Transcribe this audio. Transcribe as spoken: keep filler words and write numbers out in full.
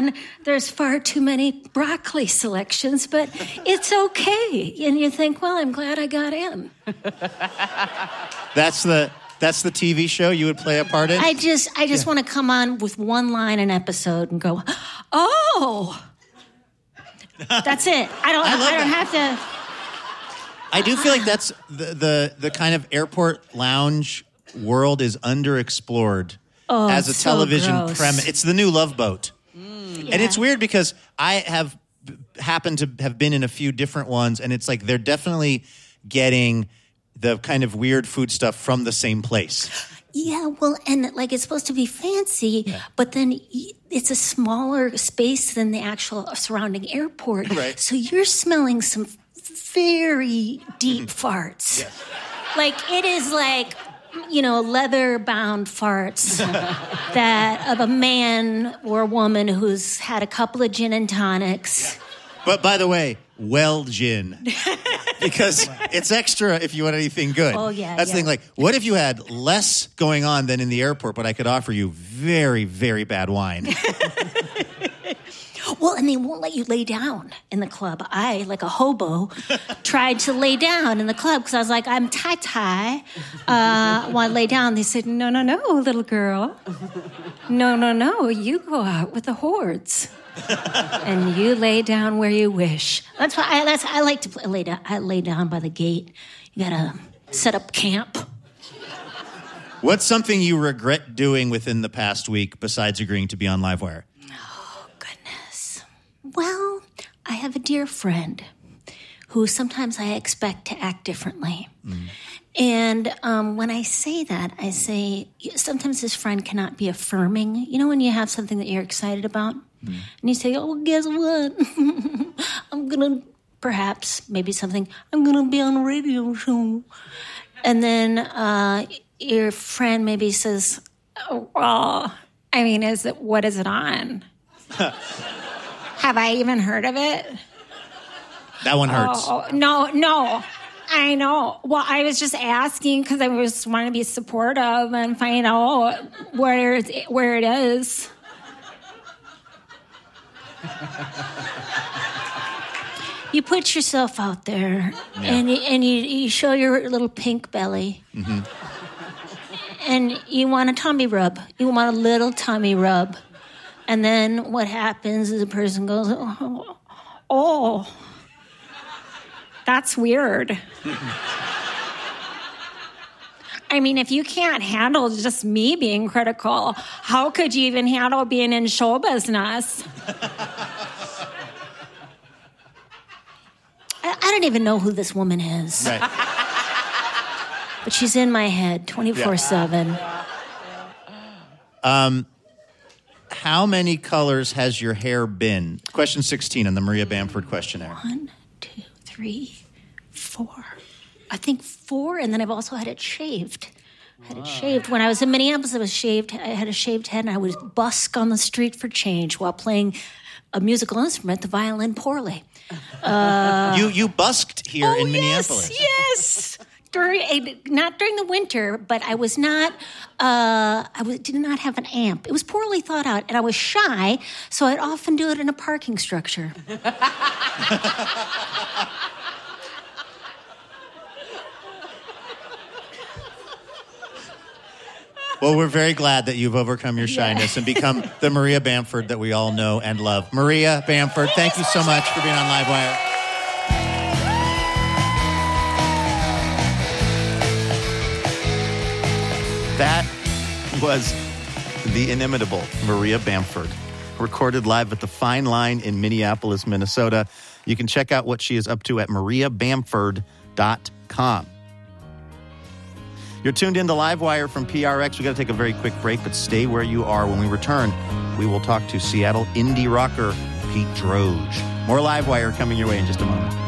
one, there's far too many broccoli selections, but it's okay. And you think, well, I'm glad I got in. That's the that's the T V show you would play a part in? I just I just yeah. want to come on with one line an episode and go, oh, that's it. I don't I, I don't that. have to. I do feel like that's the, the, the kind of airport lounge world is underexplored oh, as a so television premise. It's the new Love Boat. Mm. Yeah. And it's weird because I have happened to have been in a few different ones, and it's like they're definitely getting the kind of weird food stuff from the same place. Yeah, well, and like it's supposed to be fancy, yeah. but then it's a smaller space than the actual surrounding airport. Right. So you're smelling some very deep farts. Yes. Like it is like, you know, leather-bound farts that of a man or a woman who's had a couple of gin and tonics. But by the way, well gin. Because it's extra if you want anything good. Oh, yeah. That's yeah. the thing. Like, what if you had less going on than in the airport, but I could offer you very, very bad wine? Well, and they won't let you lay down in the club. I, like a hobo, tried to lay down in the club because I was like, I'm tie-tie. Uh, want to lay down. They said, no, no, no, little girl. No, no, no. You go out with the hordes. And you lay down where you wish. That's why I, that's, I like to play, lay down. I lay down by the gate. You gotta set up camp. What's something you regret doing within the past week besides agreeing to be on Livewire? Oh, goodness. Well, I have a dear friend who sometimes I expect to act differently. Mm. And um, when I say that, I say sometimes this friend cannot be affirming. You know when you have something that you're excited about? Mm. And you say, oh, guess what? I'm going to, perhaps, maybe something, I'm going to be on a radio show. And then uh, your friend maybe says, oh, well, I mean, is it, what is it on? Have I even heard of it? That one hurts. Oh, no, no. I know. Well, I was just asking because I was wanting to be supportive and find out where it, where it is. You put yourself out there, yeah. and, you, and you, you show your little pink belly. Mm-hmm. And you want a tummy rub. You want a little tummy rub. And then what happens is the person goes, oh, oh that's weird. I mean, if you can't handle just me being critical, how could you even handle being in show business? I, I don't even know who this woman is. Right. But she's in my head twenty-four seven. Um, how many colors has your hair been? Question sixteen on the Maria Bamford questionnaire. One, two, three, four. I think four, and then I've also had it shaved. I had it shaved. When I was in Minneapolis, I was shaved. I had a shaved head, and I would busk on the street for change while playing a musical instrument, the violin, poorly. Uh, you you busked here oh, in Minneapolis. Yes, yes. During, not during the winter, but I was not, uh, I was, did not have an amp. It was poorly thought out, and I was shy, so I'd often do it in a parking structure. Well, we're very glad that you've overcome your shyness yeah. and become the Maria Bamford that we all know and love. Maria Bamford, thank you so much for being on Livewire. That was the inimitable Maria Bamford, recorded live at the Fine Line in Minneapolis, Minnesota. You can check out what she is up to at maria bamford dot com. You're tuned in to Livewire from P R X. We've got to take a very quick break, but stay where you are. When we return, we will talk to Seattle indie rocker Pete Droge. More Livewire coming your way in just a moment.